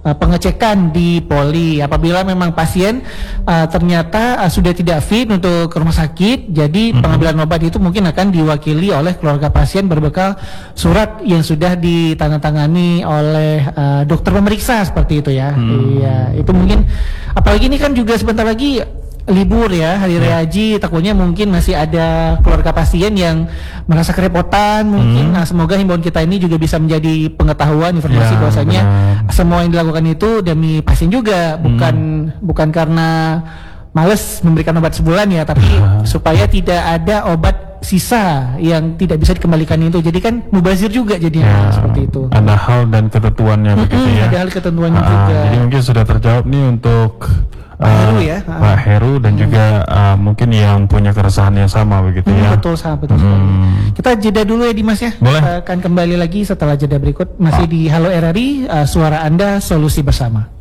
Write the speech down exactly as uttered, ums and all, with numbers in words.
uh, pengecekan di poli. Apabila memang pasien uh, ternyata uh, sudah tidak fit untuk ke rumah sakit, jadi mm-hmm. pengambilan obat itu mungkin akan diwakili oleh keluarga pasien berbekal surat yang sudah ditandatangani oleh uh, dokter pemeriksa seperti itu ya. Hmm. Iya, itu mungkin apalagi ini kan juga sebentar lagi libur ya, hari raya haji, takutnya mungkin masih ada keluarga pasien yang merasa kerepotan mungkin. Hmm. Nah, semoga himbauan kita ini juga bisa menjadi pengetahuan informasi ya, bahwasanya benar. Semua yang dilakukan itu demi pasien juga, bukan hmm. bukan karena males memberikan obat sebulan ya, tapi uh. supaya tidak ada obat sisa yang tidak bisa dikembalikan itu. Jadi kan mubazir juga jadinya ya, seperti itu. Ada hal dan ketentuannya hmm, begitu ya. Ada hal ketentuannya uh, juga. Jadi mungkin sudah terjawab nih untuk Pak Heru ya, uh, Pak Heru dan hmm. juga uh, mungkin yang punya keresahan yang sama begitu hmm, ya. Betul, sangat betul. Hmm. Kita jeda dulu ya Dimas ya. Boleh. Kita akan kembali lagi setelah jeda berikut masih oh. di Halo R R I, uh, suara Anda, solusi bersama.